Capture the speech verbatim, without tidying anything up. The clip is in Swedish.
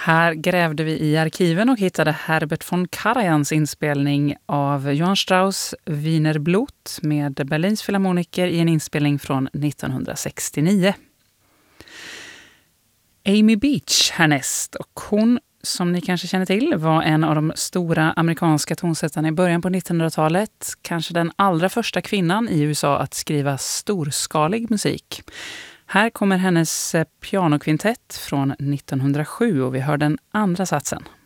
Här grävde vi i arkiven och hittade Herbert von Karajans inspelning av Johann Strauss Wiener Blut med Berlins filharmoniker i en inspelning från nittonhundrasextionio. Amy Beach härnäst, och hon, som ni kanske känner till, var en av de stora amerikanska tonsättarna i början på nittonhundratalet. Kanske den allra första kvinnan i U S A att skriva storskalig musik. Här kommer hennes pianokvintett från nittonhundrasju och vi hör den andra satsen.